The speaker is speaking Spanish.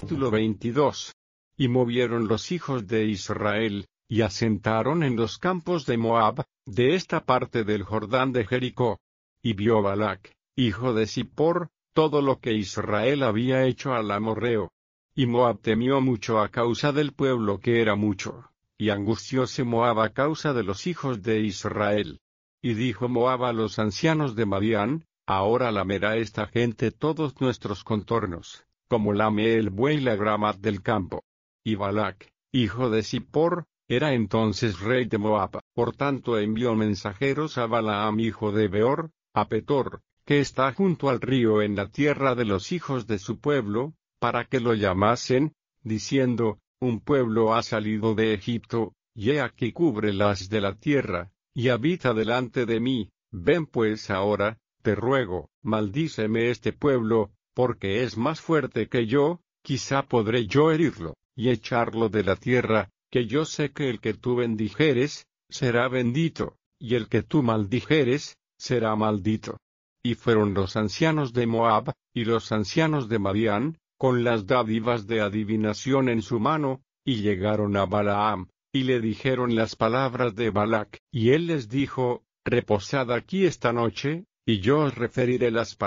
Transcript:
Capítulo 22. Y movieron los hijos de Israel, y asentaron en los campos de Moab, de esta parte del Jordán de Jericó. Y vio Balac, hijo de Zippor, todo lo que Israel había hecho al amorreo. Y Moab temió mucho a causa del pueblo que era mucho, y angustióse Moab a causa de los hijos de Israel. Y dijo Moab a los ancianos de Madián: ahora lamerá esta gente todos nuestros contornos, como lame el buey la grama del campo. Y Balac, hijo de Zippor, era entonces rey de Moab. Por tanto envió mensajeros a Balaam hijo de Beor, a Petor, que está junto al río en la tierra de los hijos de su pueblo, para que lo llamasen, diciendo: un pueblo ha salido de Egipto, y he aquí cubre las de la tierra, y habita delante de mí. Ven pues ahora, te ruego, maldíceme este pueblo, porque es más fuerte que yo, quizá podré yo herirlo, y echarlo de la tierra, que yo sé que el que tú bendijeres, será bendito, y el que tú maldijeres, será maldito. Y fueron los ancianos de Moab, y los ancianos de Madián, con las dádivas de adivinación en su mano, y llegaron a Balaam, y le dijeron las palabras de Balac, y él les dijo: reposad aquí esta noche, y yo os referiré las palabras